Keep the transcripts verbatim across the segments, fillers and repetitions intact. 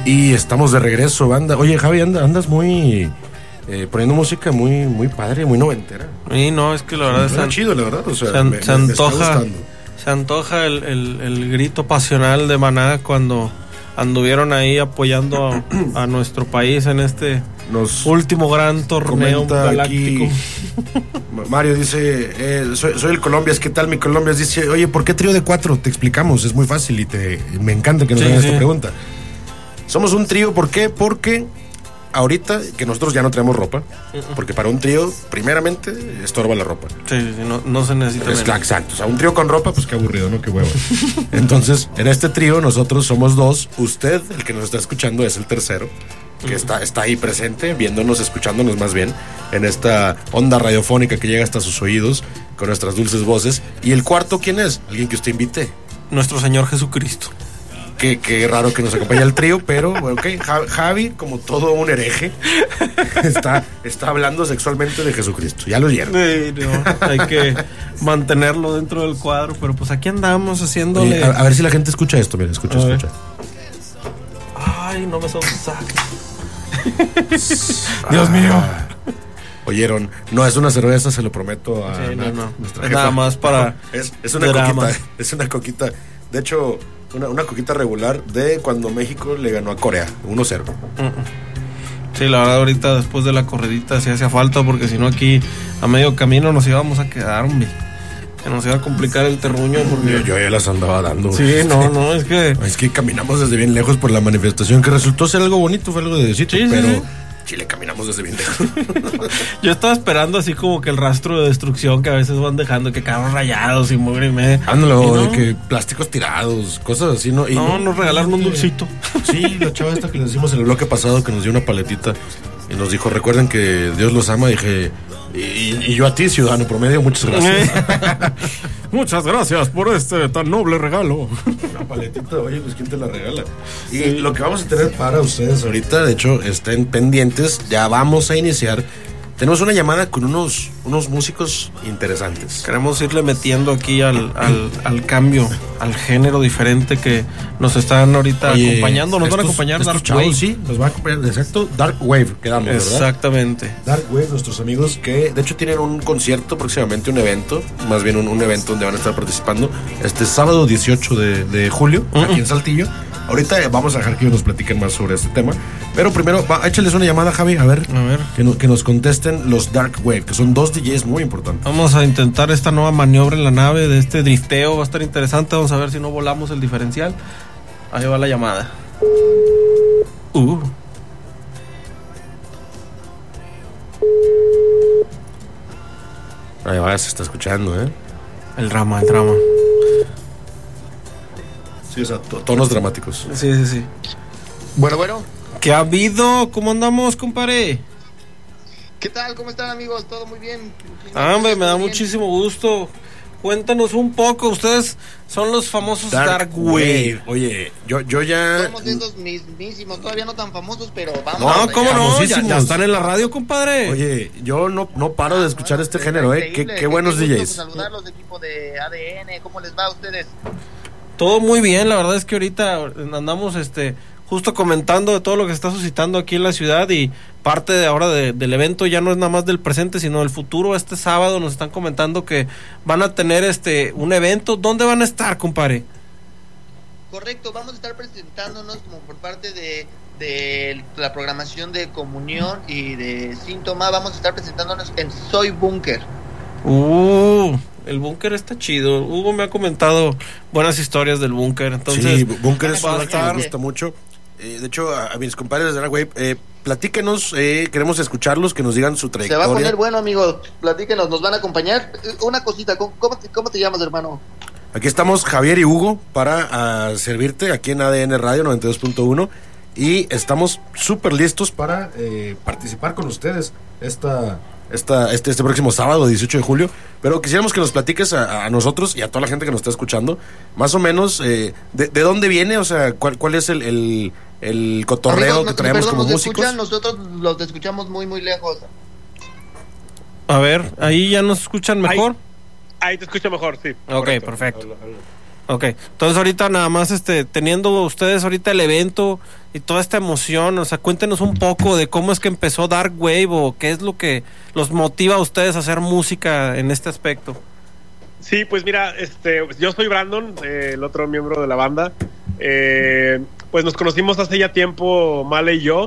Y estamos de regreso, banda. Oye, Javi, anda, andas muy... Eh, poniendo música muy muy padre, muy noventera. Y no, es que la verdad... Sí, es chido, la verdad. O sea, se, me, se me antoja, se antoja el, el, el grito pasional de Maná cuando anduvieron ahí apoyando a, a nuestro país en este Nos último gran torneo galáctico. Aquí, Mario dice, eh, soy, soy el Colombias, ¿qué tal mi Colombias? Dice, oye, ¿por qué trío de cuatro? Te explicamos, es muy fácil y te me encanta que nos sí, hagan sí. esta pregunta. Somos un trío, ¿por qué? Porque ahorita que nosotros ya no traemos ropa, porque para un trío, primeramente, estorba la ropa. Sí, sí, no, no se necesita. Es, exacto, o sea, un trío con ropa, pues qué aburrido, ¿no? Qué huevo. Entonces, en este trío nosotros somos dos, usted, el que nos está escuchando, es el tercero, que uh-huh. está, está ahí presente, viéndonos, escuchándonos más bien, en esta onda radiofónica que llega hasta sus oídos, con nuestras dulces voces. Y el cuarto, ¿quién es? Alguien que usted invite. Nuestro Señor Jesucristo. Qué, qué raro que nos acompañe el trío, pero bueno, ok, Javi, como todo un hereje, está, está hablando sexualmente de Jesucristo, ya lo oyeron. Sí, no, hay que mantenerlo dentro del cuadro, pero pues aquí andamos haciéndole. Oye, a, a ver si la gente escucha esto, mira, escucha, a escucha. Ay, no me son saques. Dios mío. Oyeron, no es una cerveza, se lo prometo a sí, no, no. nuestra es jefa. Nada más para. No, es, es una drama. coquita, es una coquita. De hecho, una, una coquita regular de cuando México le ganó a Corea, uno cero. Sí, la verdad ahorita después de la corridita sí hacía falta, porque si no aquí a medio camino nos íbamos a quedar, hombre. Que nos iba a complicar el terruño. Porque... Yo, yo ya las andaba dando. Sí, no, no, es que... Es que caminamos desde bien lejos por la manifestación, que resultó ser algo bonito, fue algo de decirte, sí, pero... Sí, sí. Chile, caminamos desde bien lejos. Yo estaba esperando así como que el rastro de destrucción que a veces van dejando, que carros rayados y mugre y media. Ándalo, no, de que plásticos tirados, cosas así, ¿no? Y no, no, nos regalaron un dulcito. Sí, la chava esta que le decimos en el bloque pasado, que nos dio una paletita y nos dijo, recuerden que Dios los ama. Dije, y, y yo a ti, ciudadano promedio, muchas gracias. Muchas gracias por este tan noble regalo. Una paletita, oye, pues ¿quién te la regala? Y sí. Lo que vamos a tener para ustedes ahorita, de hecho, estén pendientes, ya vamos a iniciar. Tenemos una llamada con unos, unos músicos interesantes. Queremos irle metiendo aquí al, al, al cambio, al género diferente que nos están ahorita Oye, acompañando. Nos estos, van a acompañar Dark chavos, Wave. Sí, nos va a acompañar, exacto, Dark Wave, quedamos, ¿verdad? Exactamente. Dark Wave, nuestros amigos que de hecho tienen un concierto próximamente, un evento, más bien un, un evento donde van a estar participando este sábado dieciocho de, de julio, uh-huh. aquí en Saltillo. Ahorita vamos a dejar que nos platiquen más sobre este tema. Pero primero, va, échales una llamada, Javi, a ver, a ver. Que, no, que nos contesten los Dark Wave, que son dos D Js muy importantes. Vamos a intentar esta nueva maniobra en la nave de este drifteo, va a estar interesante. Vamos a ver si no volamos el diferencial. Ahí va la llamada. Uh. Ahí va, se está escuchando, ¿eh? El drama, el drama. Sí, o sea, tonos dramáticos. Sí, sí, sí. Bueno, bueno. ¿Qué ha habido? ¿Cómo andamos, compadre? ¿Qué tal? ¿Cómo están, amigos? ¿Todo muy bien? Ah, hombre, me da muchísimo gusto. Cuéntanos un poco. Ustedes son los famosos Dark, Dark Wave. Wave. Oye, yo, yo ya... Somos de esos mismísimos. Todavía no tan famosos, pero vamos. No, ¿cómo no? Ya, ya están en la radio, compadre. Oye, yo no, no paro de escuchar este género, ¿eh? Qué, qué buenos D Js. Saludarlos, equipo de A D N. ¿Cómo les va a ustedes? Todo muy bien, la verdad es que ahorita andamos este justo comentando de todo lo que se está suscitando aquí en la ciudad, y parte de ahora de, del evento ya no es nada más del presente, sino del futuro. Este sábado nos están comentando que van a tener este un evento. ¿Dónde van a estar, compadre? Correcto, vamos a estar presentándonos como por parte de, de la programación de Comunión y de Síntoma. Vamos a estar presentándonos en Soy Búnker. Uh, el búnker está chido. Hugo me ha comentado buenas historias del búnker. Entonces, sí, búnker es una que me gusta mucho. Eh, de hecho, a, a mis compadres de Dark Wave, eh, platíquenos, eh, queremos escucharlos, que nos digan su trayectoria. Se va a poner bueno, amigos. Platíquenos, nos van a acompañar. Una cosita, ¿cómo, cómo, te, cómo te llamas, hermano? Aquí estamos Javier y Hugo para uh, servirte aquí en A D N Radio noventa y dos punto uno. Y estamos súper listos para eh, participar con ustedes esta... Esta, este, este próximo sábado, dieciocho de julio. Pero quisiéramos que nos platiques a, a nosotros y a toda la gente que nos está escuchando, más o menos, eh, de, de dónde viene, o sea, cuál, cuál es el, el, el cotorreo Amigos, que traemos perdón, como nos músicos. Escuchan, nosotros los escuchamos muy, muy lejos. A ver, ahí ya nos escuchan mejor. Ahí, ahí te escucho mejor, sí. Ok, correcto. Perfecto. Ok, entonces ahorita nada más este teniendo ustedes ahorita el evento y toda esta emoción, o sea, cuéntenos un poco de cómo es que empezó Dark Wave o qué es lo que los motiva a ustedes a hacer música en este aspecto. Sí, pues mira, este, yo soy Brandon, eh, el otro miembro de la banda. Eh, pues nos conocimos hace ya tiempo, Male y yo,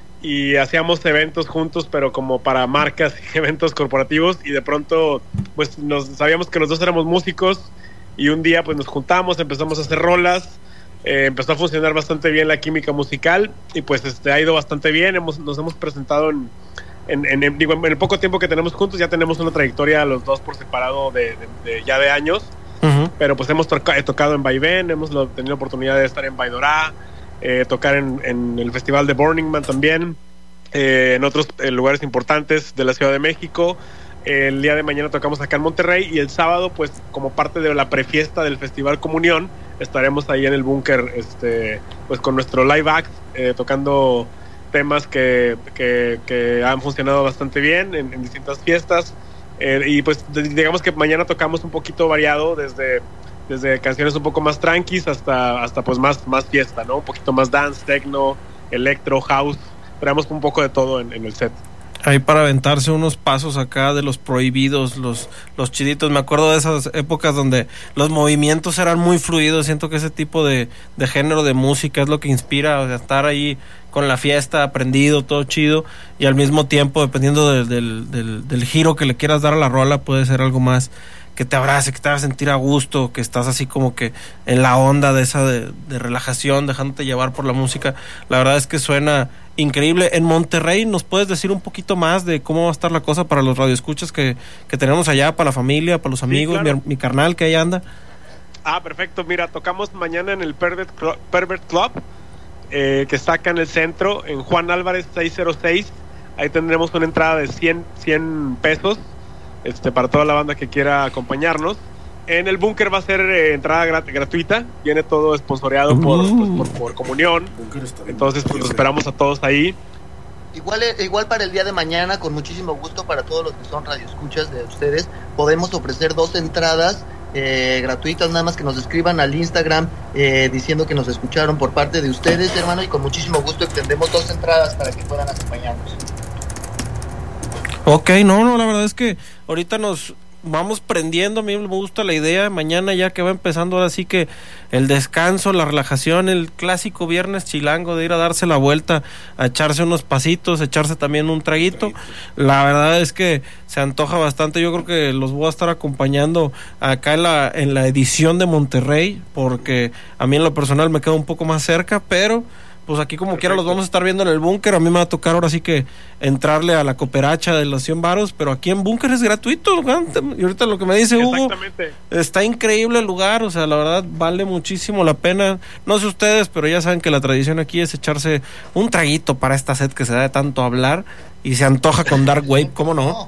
y hacíamos eventos juntos, pero como para marcas y eventos corporativos, y de pronto pues nos sabíamos que los dos éramos músicos, y un día pues nos juntamos, empezamos a hacer rolas, eh, empezó a funcionar bastante bien la química musical, y pues este ha ido bastante bien. Hemos, nos hemos presentado en, en, en, en, digo, en el poco tiempo que tenemos juntos, ya tenemos una trayectoria los dos por separado de, de, de ya de años. Uh-huh. Pero pues hemos toca, he tocado en Vaivén, hemos lo, tenido la oportunidad de estar en Baidorá, eh, tocar en, en el festival de Burning Man también, eh, en otros eh, lugares importantes de la Ciudad de México. El día de mañana tocamos acá en Monterrey, y el sábado, pues como parte de la prefiesta del Festival Comunión, estaremos ahí en el búnker, este, pues con nuestro live act, eh, tocando temas que, que, que han funcionado bastante bien en, en distintas fiestas, eh, y pues digamos que mañana tocamos un poquito variado, desde, desde canciones un poco más tranquis hasta, hasta pues más, más fiesta, ¿no? Un poquito más dance, techno, electro, house, traemos un poco de todo en, en el set. Ahí para aventarse unos pasos acá de los prohibidos, los, los chiditos. Me acuerdo de esas épocas donde los movimientos eran muy fluidos. Siento que ese tipo de, de género de música es lo que inspira, o sea, estar ahí con la fiesta, aprendido, todo chido, y al mismo tiempo, dependiendo de, del, del, del giro que le quieras dar a la rola, puede ser algo más que te abrace, que te haga sentir a gusto, que estás así como que en la onda de esa de, de relajación, dejándote llevar por la música. La verdad es que suena increíble. En Monterrey, ¿nos puedes decir un poquito más de cómo va a estar la cosa para los radioescuchas que, que tenemos allá, para la familia, para los amigos, sí, claro. mi, mi carnal que ahí anda? Ah, perfecto. Mira, tocamos mañana en el Pervert Club, Pervert Club eh, que está acá en el centro, en Juan Álvarez seiscientos seis. Ahí tendremos una entrada de cien, cien pesos. Este, para toda la banda que quiera acompañarnos. En el búnker va a ser eh, entrada grat- gratuita, viene todo esponsoreado uh. por, pues, por, por Comunión, entonces pues, los esperamos a todos ahí. Igual, igual para el día de mañana, con muchísimo gusto para todos los que son radioescuchas de ustedes, podemos ofrecer dos entradas eh, gratuitas, nada más que nos escriban al Instagram eh, diciendo que nos escucharon por parte de ustedes, hermano, y con muchísimo gusto extendemos dos entradas para que puedan acompañarnos. Ok, no, no, la verdad es que ahorita nos vamos prendiendo. A mí me gusta la idea. Mañana ya que va empezando, ahora sí que el descanso, la relajación, el clásico viernes chilango de ir a darse la vuelta, a echarse unos pasitos, echarse también un traguito. La verdad es que se antoja bastante. Yo creo que los voy a estar acompañando acá en la, en la edición de Monterrey, porque a mí en lo personal me queda un poco más cerca, pero pues aquí como Perfecto. Quiera los vamos a estar viendo en el búnker. A mí me va a tocar ahora sí que entrarle a la cooperacha de los cien varos, pero aquí en búnker es gratuito. Y ahorita lo que me dice Hugo, está increíble el lugar, o sea, la verdad vale muchísimo la pena. No sé ustedes, pero ya saben que la tradición aquí es echarse un traguito para esta sed que se da de tanto hablar, y se antoja con Dark Wave, ¿cómo no?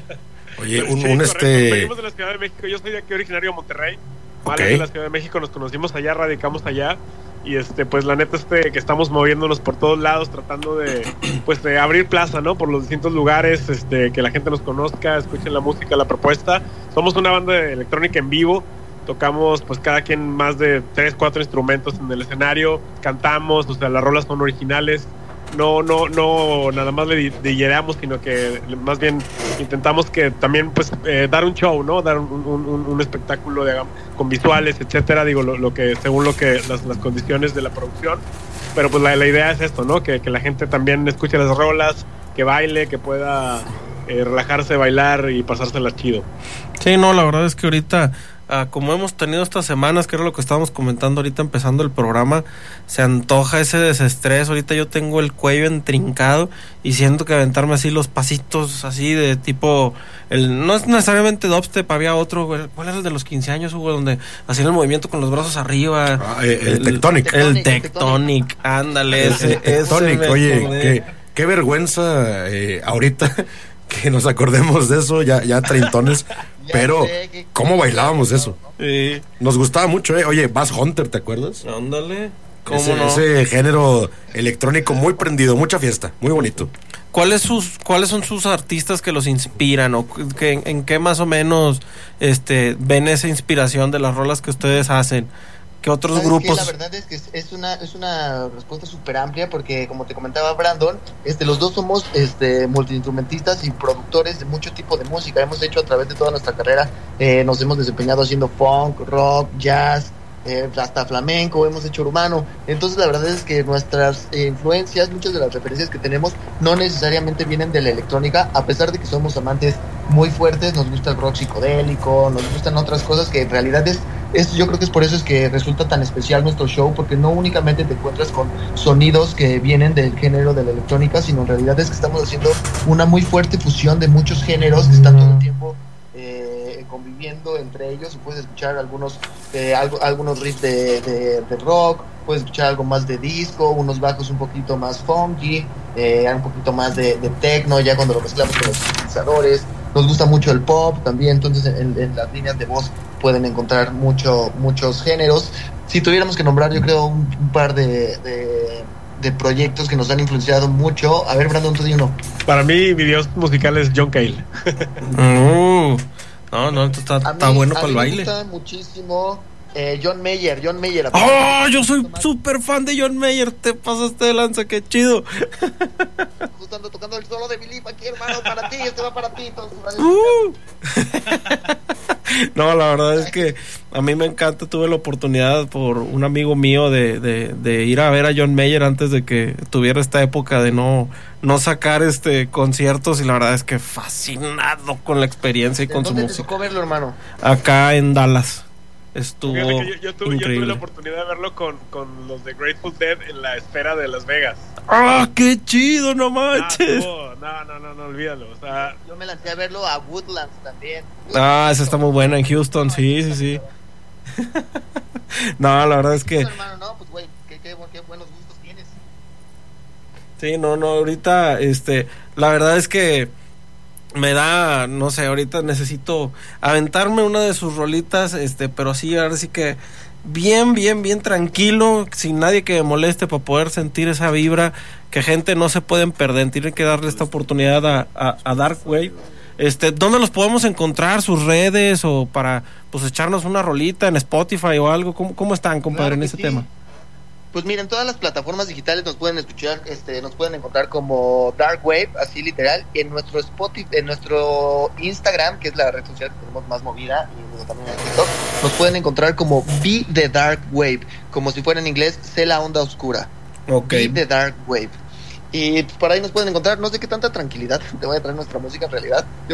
Oye, un, sí, un este... Venimos de la Ciudad de México, yo soy de aquí originario de Monterrey, vale, okay. de la Ciudad de México, nos conocimos allá, radicamos allá. Y este, pues la neta este que estamos moviéndonos por todos lados, tratando de, pues de abrir plaza, ¿no? Por los distintos lugares, este, que la gente nos conozca, escuchen la música, la propuesta. Somos una banda de electrónica en vivo, tocamos pues cada quien más de tres, cuatro instrumentos en el escenario, cantamos, o sea, las rolas son originales. No, no, no, nada más le dilleamos, sino que más bien intentamos que también, pues, eh, dar un show, ¿no? Dar un, un, un espectáculo de, con visuales, etcétera. Digo, lo, lo que, según lo que, las, las condiciones de la producción. Pero pues la, la idea es esto, ¿no? Que, que la gente también escuche las rolas, que baile, que pueda eh, relajarse, bailar y pasársela chido. Sí, no, la verdad es que ahorita, Uh, como hemos tenido estas semanas, que era lo que estábamos comentando ahorita empezando el programa, se antoja ese desestrés. Ahorita yo tengo el cuello entrincado y siento que aventarme así los pasitos así de tipo, el no es necesariamente dubstep, había otro, ¿cuál era el de los quince años, Hugo? Donde hacían el movimiento con los brazos arriba. Ah, el, el, el Tectonic. El Tectonic, ándale. Ese, el Tectonic, ese oye, qué, qué vergüenza eh, ahorita que nos acordemos de eso, ya, ya treintones. Pero, ¿cómo bailábamos eso? Sí. Nos gustaba mucho, ¿eh? Oye, Bass Hunter, ¿te acuerdas? Ándale. ¿Cómo ese, no? Ese género electrónico muy prendido, mucha fiesta, muy bonito. ¿cuáles sus cuáles son sus artistas que los inspiran o que, en, en qué más o menos este ven esa inspiración de las rolas que ustedes hacen? ¿Qué otros ¿Sabes grupos? qué? La verdad es que es- es una es una respuesta súper amplia porque como te comentaba Brandon, este los dos somos este multiinstrumentistas y productores de mucho tipo de música. Hemos hecho a través de toda nuestra carrera, eh, nos hemos desempeñado haciendo funk, rock, jazz, eh, hasta flamenco, hemos hecho urbano. Entonces la verdad es que nuestras eh, influencias, muchas de las referencias que tenemos no necesariamente vienen de la electrónica, a pesar de que somos amantes muy fuertes, nos gusta el rock psicodélico, nos gustan otras cosas que en realidad es, es yo creo que es por eso es que resulta tan especial nuestro show, porque no únicamente te encuentras con sonidos que vienen del género de la electrónica, sino en realidad es que estamos haciendo una muy fuerte fusión de muchos géneros que están todo el tiempo eh, conviviendo entre ellos, y puedes escuchar algunos eh, algo, algunos riffs de, de, de rock, puedes escuchar algo más de disco, unos bajos un poquito más funky, eh, un poquito más de, de techno, ya cuando lo mezclamos con los sintetizadores. Nos gusta mucho el pop también, entonces en, en las líneas de voz pueden encontrar mucho, muchos géneros. Si tuviéramos que nombrar, yo creo, un, un par de, de, de proyectos que nos han influenciado mucho. A ver, Brandon, tú di uno. Para mí, mi dios musical es John Cale. Uh, no, no, esto está, A está mí- bueno a para el mí baile. Me gusta muchísimo eh, John Mayer. John Mayer. ¡Oh! Yo soy súper fan de John Mayer. Te pasaste de lanza, qué chido. Justo ando tocando el solo de Believe aquí, hermano, para ti. Este va para ti. Todos sus radios. Uh. No, la verdad es que a mí me encanta. Tuve la oportunidad por un amigo mío de, de, de ir a ver a John Mayer antes de que tuviera esta época de no, no sacar este conciertos, y la verdad es que fascinado con la experiencia y ¿En con su dónde te música. tocó verlo, hermano? Acá en Dallas. Estuvo Fíjate que yo, yo tuve, yo tuve increíble. la oportunidad de verlo con, con los de Grateful Dead en la esfera de Las Vegas. ¡Ah, qué chido! ¡No Ah, manches! estuvo- no, no, no, no, olvídalo. O sea, Yo me lancé a verlo a Woodlands también. Ah, esa está muy buena en Houston, sí, sí, sí. No, la verdad es que Hermano, no, pues güey, qué, qué, qué buenos gustos tienes. sí, no, no, ahorita, este, la verdad es que me da, no sé, ahorita necesito aventarme una de sus rolitas, este, pero sí, ahora sí que bien, bien, bien tranquilo, sin nadie que me moleste, para poder sentir esa vibra que gente no se pueden perder. Tienen que darle esta oportunidad a, a, a Dark Wave. Este, ¿dónde los podemos encontrar? ¿Sus redes? O para, pues, echarnos una rolita en Spotify o algo. ¿Cómo, cómo están, compadre, Claro en que ese sí. tema? Pues miren, todas las plataformas digitales nos pueden escuchar, este, nos pueden encontrar como Dark Wave, así literal, en nuestro Spotify, en nuestro Instagram, que es la red social que tenemos más movida, y luego también en TikTok, nos pueden encontrar como Be the Dark Wave, como si fuera en inglés, sé la onda oscura. Ok. Be the Dark Wave. Y pues, por ahí nos pueden encontrar, no sé qué tanta tranquilidad te va a traer nuestra música en realidad. Yo